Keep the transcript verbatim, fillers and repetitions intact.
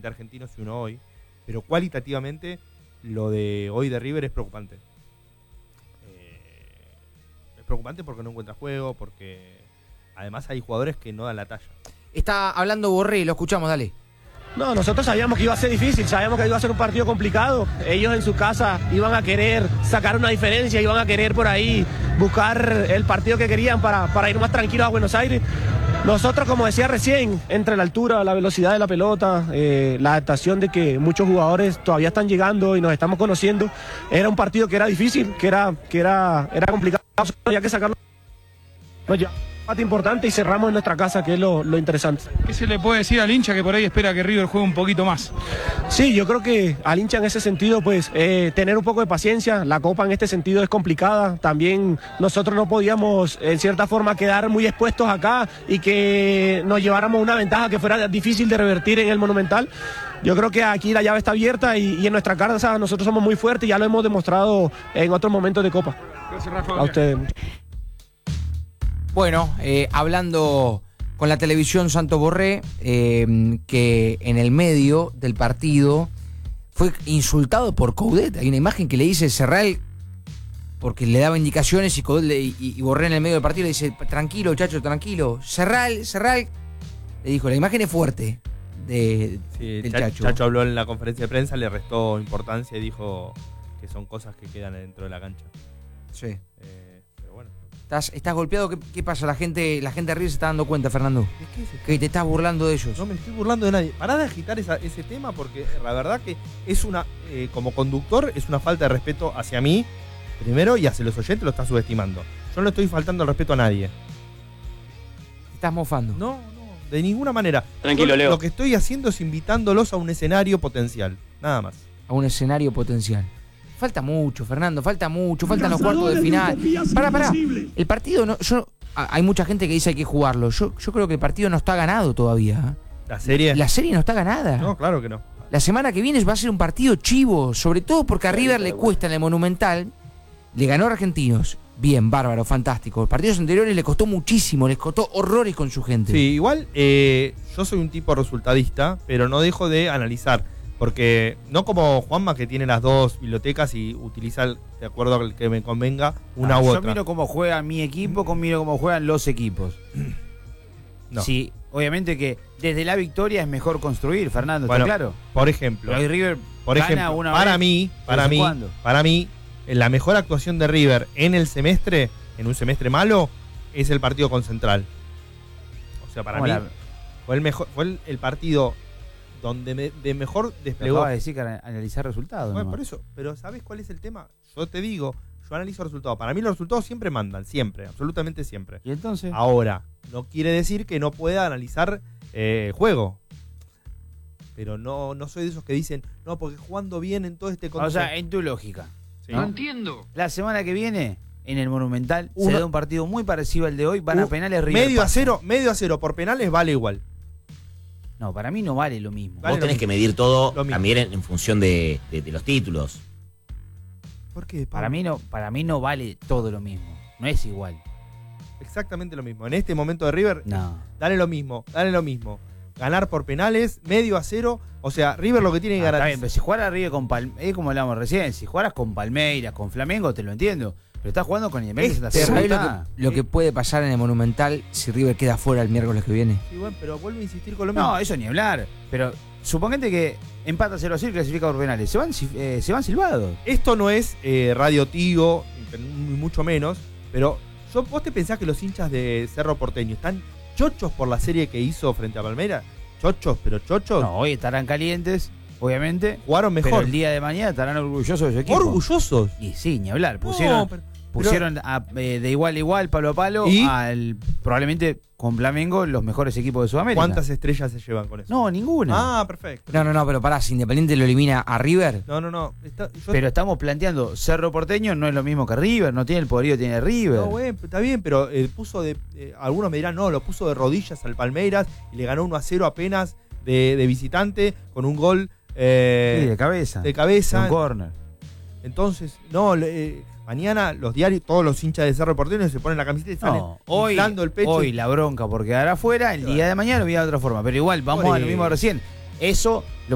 frente a Argentinos y uno hoy, pero cualitativamente lo de hoy de River es preocupante. Eh, es preocupante porque no encuentra juego, porque además hay jugadores que no dan la talla. Está hablando Borré, lo escuchamos, dale. No, nosotros sabíamos que iba a ser difícil, sabíamos que iba a ser un partido complicado. Ellos en su casa iban a querer sacar una diferencia, iban a querer por ahí buscar el partido que querían para, para ir más tranquilos a Buenos Aires. Nosotros, como decía recién, entre la altura, la velocidad de la pelota, eh, la adaptación de que muchos jugadores todavía están llegando y nos estamos conociendo, era un partido que era difícil, que era, que era, era complicado, había que sacarlo. No, ya. Importante y cerramos en nuestra casa, que es lo, lo interesante. ¿Qué se le puede decir al hincha que por ahí espera que River juegue un poquito más? Sí, yo creo que al hincha en ese sentido, pues, eh, tener un poco de paciencia. La Copa en este sentido es complicada. También nosotros no podíamos, en cierta forma, quedar muy expuestos acá y que nos lleváramos una ventaja que fuera difícil de revertir en el Monumental. Yo creo que aquí la llave está abierta y, y en nuestra casa nosotros somos muy fuertes y ya lo hemos demostrado en otros momentos de Copa. Gracias, Rafa. A ustedes. Bueno, eh, hablando con la televisión Santos Borré, eh, que en el medio del partido fue insultado por Coudet. Hay una imagen que le dice Serral, porque le daba indicaciones y, Coudet le, y, y Borré en el medio del partido le dice, tranquilo, chacho, tranquilo. Serral, Serral, le dijo, la imagen es fuerte de, sí, del Chacho. Chacho. Chacho habló en la conferencia de prensa, le restó importancia y dijo que son cosas que quedan dentro de la cancha. Sí. Eh, ¿Estás, estás golpeado? ¿Qué, ¿Qué pasa? La gente, la gente de River se está dando cuenta, Fernando. ¿De qué es que te estás burlando de ellos. No me estoy burlando de nadie. Pará de agitar esa, ese tema porque la verdad que es una, eh, como conductor, es una falta de respeto hacia mí, primero, y hacia los oyentes lo estás subestimando. Yo no estoy faltando el respeto a nadie. ¿Te estás mofando? No, no, de ninguna manera. Tranquilo, Yo, Leo. Lo que estoy haciendo es invitándolos a un escenario potencial, nada más. A un escenario potencial. Falta mucho, Fernando, falta mucho, faltan los cuartos de final. Pará, pará. El partido, no, yo, hay mucha gente que dice que hay que jugarlo. Yo, yo creo que el partido no está ganado todavía. ¿La serie? La serie no está ganada. No, claro que no. La semana que viene va a ser un partido chivo, sobre todo porque a River le cuesta en el Monumental. Le ganó a Argentinos. Bien, bárbaro, fantástico. Los partidos anteriores le costó muchísimo, les costó horrores con su gente. Sí, igual eh, yo soy un tipo resultadista, pero no dejo de analizar. Porque no como Juanma, que tiene las dos bibliotecas y utiliza, el, de acuerdo al que me convenga, una ah, u yo otra. Yo miro cómo juega mi equipo, como miro cómo juegan los equipos. No. Sí, obviamente que desde la victoria es mejor construir, Fernando, bueno, ¿está claro? Por ejemplo, Pero River por gana ejemplo una para vez, mí, para mí, ¿cuándo? para mí, la mejor actuación de River en el semestre, en un semestre malo, es el partido con Central. O sea, para mí la... fue el mejor, fue el, el partido donde me, de mejor desplegó. Acabas de decir que analizar resultados. Bueno, nomás. por eso, pero ¿sabes cuál es el tema? Yo te digo, yo analizo resultados. Para mí los resultados siempre mandan, siempre, absolutamente siempre. ¿Y entonces? Ahora, no quiere decir que no pueda analizar eh, juego. Pero no, no soy de esos que dicen, no, porque jugando bien en todo este contexto. O sea, en tu lógica. Sí. ¿no? No entiendo. La semana que viene, en el Monumental, Uno, se da un partido muy parecido al de hoy, van uh, a penales River. Medio a pasa. cero, medio a cero por penales vale igual. No, para mí no vale lo mismo. Vale Vos tenés lo que medir todo Lo mismo. también en, en función de, de, de los títulos. ¿Por qué? Para mí no, para mí no vale todo lo mismo. No es igual. Exactamente lo mismo. En este momento de River, No. dale lo mismo, dale lo mismo. Ganar por penales, medio a cero. O sea, River lo que tiene que Ah, está ganar. bien, pero si jugara River con Palmeiras, es como hablábamos recién, si jugaras con Palmeiras, con Flamengo, te lo entiendo. Pero estás jugando con Independiente Santa Fe. ¿Sabés lo que, está. lo que puede pasar en el Monumental si River queda fuera el miércoles que viene? Sí, bueno, pero vuelvo a insistir con lo mismo. No, eso ni hablar. Pero suponete que empata cero a cero y clasifica por penales. Se van, eh, se van silbados. Esto no es eh, Radio Tigo, ni mucho menos, pero yo, ¿vos te pensás que los hinchas de Cerro Porteño están chochos por la serie que hizo frente a Palmeiras? Chochos, pero chochos. No, hoy estarán calientes, obviamente. Jugaron mejor. Pero el día de mañana estarán orgullosos de su equipo. ¿Orgullosos? Y sí, ni hablar. Pusieron, No, pero- pusieron a, eh, de igual a igual, palo a palo, ¿Y? al probablemente con Flamengo los mejores equipos de Sudamérica. ¿Cuántas estrellas se llevan con eso? No, ninguna. Ah, perfecto. No, no, no, pero pará, si Independiente lo elimina a River. No, no, no. Está- yo- Pero estamos planteando, Cerro Porteño no es lo mismo que River, no tiene el poderío que tiene River. No, bueno, está bien, pero eh, puso de. eh, algunos me dirán, no, lo puso de rodillas al Palmeiras y le ganó uno a cero apenas de, de visitante con un gol eh, Sí, de cabeza. de cabeza. Un córner. Entonces, no, le- eh, mañana los diarios, todos los hinchas de Cerro Porteño se ponen la camiseta y salen No, hoy, inflando el pecho. hoy la bronca por quedar afuera, el Claro. día de mañana lo voy a de otra forma. Pero igual, vamos Por a lo mismo eso. recién. Eso